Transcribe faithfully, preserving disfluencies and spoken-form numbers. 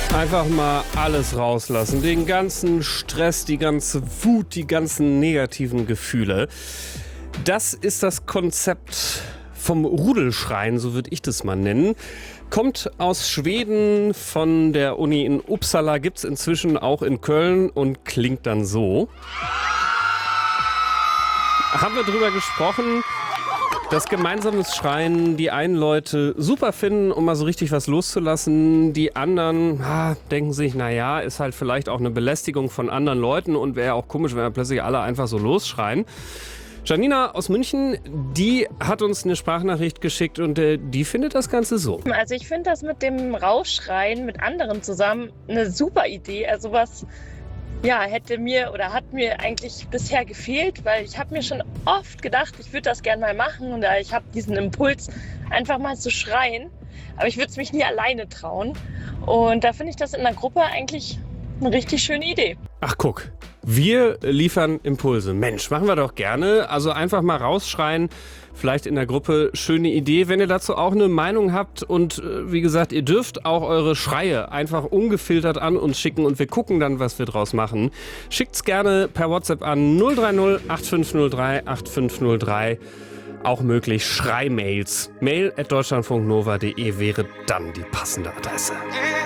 Einfach mal alles rauslassen. Den ganzen Stress, die ganze Wut, die ganzen negativen Gefühle. Das ist das Konzept vom Rudelschreien, so würde ich das mal nennen. Kommt aus Schweden von der Uni in Uppsala, gibt es inzwischen auch in Köln und klingt dann so. Haben wir drüber gesprochen, dass gemeinsames Schreien die einen Leute super finden, um mal so richtig was loszulassen. Die anderen ah, denken sich, naja, ist halt vielleicht auch eine Belästigung von anderen Leuten und wäre ja auch komisch, wenn wir plötzlich alle einfach so losschreien. Janina aus München, die hat uns eine Sprachnachricht geschickt und äh, die findet das Ganze so. Also ich finde das mit dem Rausschreien mit anderen zusammen eine super Idee. Also was ja, hätte mir oder hat mir eigentlich bisher gefehlt, weil ich habe mir schon oft gedacht, ich würde das gerne mal machen und ich habe diesen Impuls, einfach mal zu schreien. Aber ich würde es mich nie alleine trauen. Und da finde ich das in der Gruppe eigentlich eine richtig schöne Idee. Ach guck, wir liefern Impulse. Mensch, machen wir doch gerne. Also einfach mal rausschreien, vielleicht in der Gruppe. Schöne Idee. Wenn ihr dazu auch eine Meinung habt und äh, wie gesagt, ihr dürft auch eure Schreie einfach ungefiltert an uns schicken und wir gucken dann, was wir draus machen. Schickt's gerne per WhatsApp an null drei null acht fünf null drei acht fünf null drei. Auch möglich Schreimails. mail at deutschlandfunknova punkt de wäre dann die passende Adresse.